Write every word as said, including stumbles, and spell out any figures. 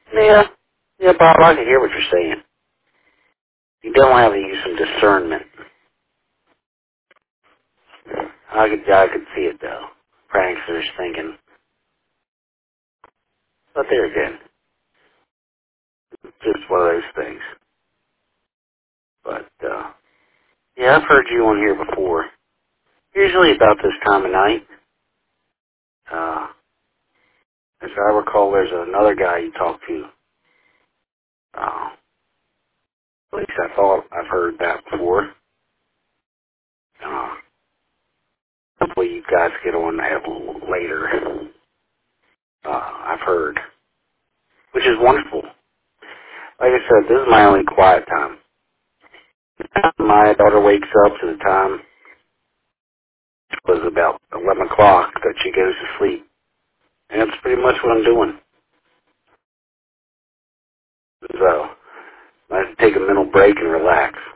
Yeah. Yeah, Bob, I can hear what you're saying. You don't have to use some discernment. I could, I could see it, though. Pranksters thinking. But there again, just one of those things. But, uh, yeah, I've heard you on here before. Usually about this time of night. Uh, as I recall, there's another guy you talk to. Uh, at least I thought I've heard that before. Uh, hopefully you guys get on that later. Uh, I've heard. Which is wonderful. Like I said, this is my only quiet time. My daughter wakes up to the time it was about eleven o'clock that she goes to sleep. And that's pretty much what I'm doing. So, I have to take a mental break and relax.